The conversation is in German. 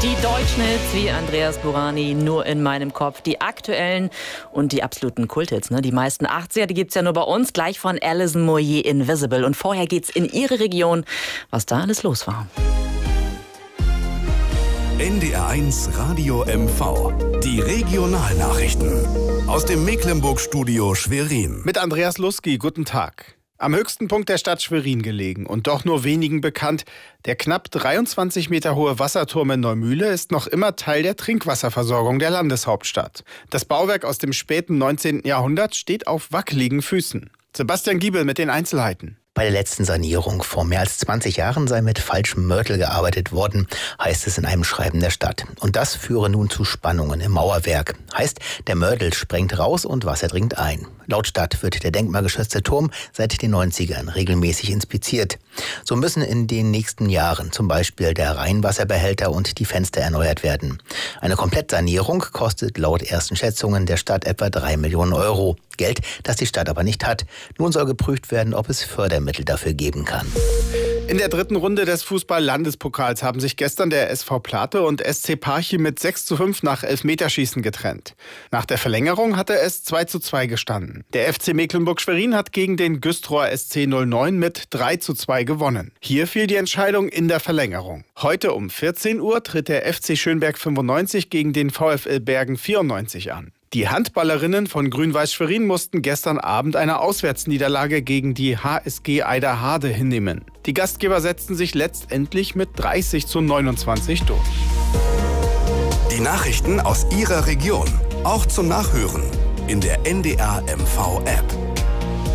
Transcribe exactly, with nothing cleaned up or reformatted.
Die deutschen Hits wie Andreas Burani, Nur in meinem Kopf. Die aktuellen und die absoluten Kulthits. Ne? Die meisten achtziger, die gibt's ja nur bei uns. Gleich von Alison Moyet, Invisible. Und vorher geht's in ihre Region, was da alles los war. N D R eins Radio M V. Die Regionalnachrichten. Aus dem Mecklenburg-Studio Schwerin. Mit Andreas Lusky, guten Tag. Am höchsten Punkt der Stadt Schwerin gelegen und doch nur wenigen bekannt, der knapp dreiundzwanzig Meter hohe Wasserturm in Neumühle ist noch immer Teil der Trinkwasserversorgung der Landeshauptstadt. Das Bauwerk aus dem späten neunzehnten Jahrhundert steht auf wackeligen Füßen. Sebastian Giebel mit den Einzelheiten. Bei der letzten Sanierung vor mehr als zwanzig Jahren sei mit falschem Mörtel gearbeitet worden, heißt es in einem Schreiben der Stadt. Und das führe nun zu Spannungen im Mauerwerk. Heißt, der Mörtel sprengt raus und Wasser dringt ein. Laut Stadt wird der denkmalgeschützte Turm seit den neunzigern regelmäßig inspiziert. So müssen in den nächsten Jahren zum Beispiel der Rheinwasserbehälter und die Fenster erneuert werden. Eine Komplettsanierung kostet laut ersten Schätzungen der Stadt etwa drei Millionen Euro. Geld, das die Stadt aber nicht hat. Nun soll geprüft werden, ob es Fördermittel dafür geben kann. In der dritten Runde des Fußball-Landespokals haben sich gestern der S V Plate und S C Parchim mit sechs zu fünf nach Elfmeterschießen getrennt. Nach der Verlängerung hatte es zwei zu zwei gestanden. Der F C Mecklenburg-Schwerin hat gegen den Güstrower S C null neun mit drei zu zwei gewonnen. Hier fiel die Entscheidung in der Verlängerung. Heute um vierzehn Uhr tritt der F C Schönberg fünfundneunzig gegen den VfL Bergen vierundneunzig an. Die Handballerinnen von Grün-Weiß Schwerin mussten gestern Abend eine Auswärtsniederlage gegen die H S G Eiderhade hinnehmen. Die Gastgeber setzten sich letztendlich mit dreißig zu neunundzwanzig durch. Die Nachrichten aus Ihrer Region, auch zum Nachhören in der N D R M V App.